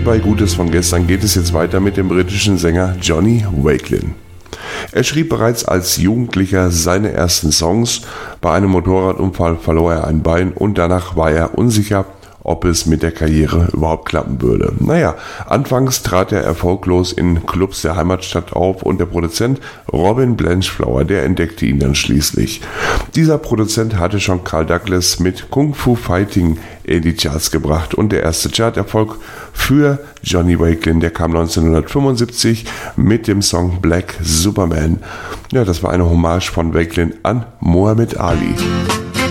bei Gutes von gestern geht es jetzt weiter mit dem britischen Sänger Johnny Wakelin. Er schrieb bereits als Jugendlicher seine ersten Songs. Bei einem Motorradunfall verlor er ein Bein und danach war er unsicher, ob es mit der Karriere überhaupt klappen würde. Naja, anfangs trat er erfolglos in Clubs der Heimatstadt auf und der Produzent Robin Blanchflower, der entdeckte ihn dann schließlich. Dieser Produzent hatte schon Carl Douglas mit Kung Fu Fighting in die Charts gebracht und der erste Charterfolg für Johnny Wakelin, der kam 1975 mit dem Song Black Superman. Ja, das war eine Hommage von Wakelin an Muhammad Ali.